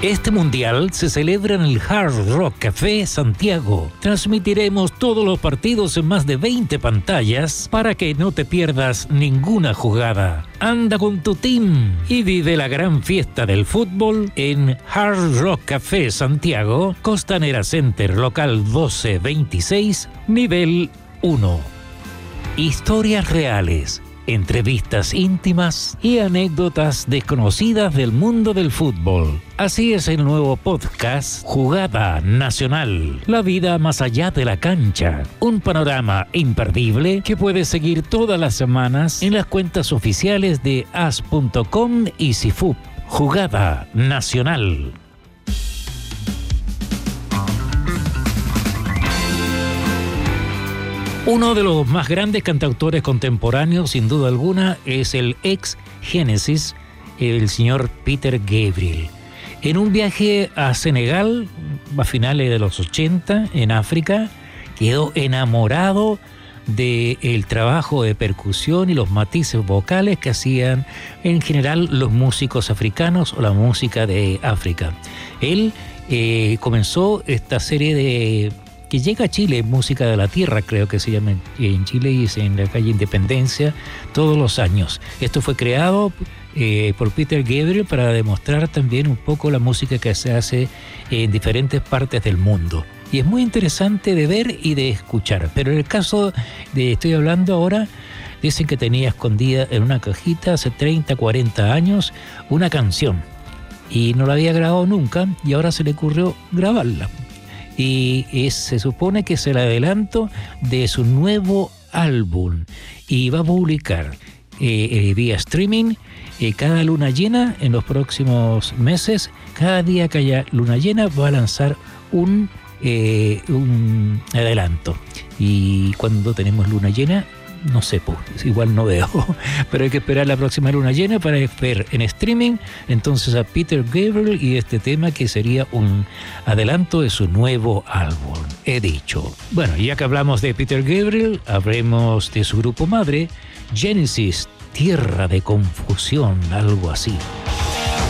Este mundial se celebra en el Hard Rock Café Santiago. Transmitiremos todos los partidos en más de 20 pantallas para que no te pierdas ninguna jugada. Anda con tu team y vive la gran fiesta del fútbol en Hard Rock Café Santiago, Costanera Center, local 1226, nivel 1. Historias reales, entrevistas íntimas y anécdotas desconocidas del mundo del fútbol. Así es el nuevo podcast Jugada Nacional, la vida más allá de la cancha. Un panorama imperdible que puedes seguir todas las semanas en las cuentas oficiales de as.com y Cifut. Jugada Nacional. Uno de los más grandes cantautores contemporáneos, sin duda alguna, es el ex Genesis, el señor Peter Gabriel. En un viaje a Senegal, a finales de los 80, en África, quedó enamorado del trabajo de percusión y los matices vocales que hacían en general los músicos africanos o la música de África. Él comenzó esta serie de... que llega a Chile, Música de la Tierra, creo que se llama en Chile, y es en la calle Independencia, todos los años. Esto fue creado por Peter Gabriel para demostrar también un poco la música que se hace en diferentes partes del mundo. Y es muy interesante de ver y de escuchar. Pero en el caso de estoy hablando ahora, dicen que tenía escondida en una cajita hace 30, 40 años una canción. Y no la había grabado nunca, y ahora se le ocurrió grabarla. Y se supone que es el adelanto de su nuevo álbum y va a publicar vía streaming cada luna llena en los próximos meses. Cada día que haya luna llena va a lanzar un adelanto, y cuando tenemos luna llena no sé, pues, igual no veo, pero hay que esperar la próxima luna llena para ver en streaming entonces a Peter Gabriel y este tema que sería un adelanto de su nuevo álbum, he dicho. Bueno, ya que hablamos de Peter Gabriel, hablemos de su grupo madre, Genesis, Tierra de Confusión, algo así.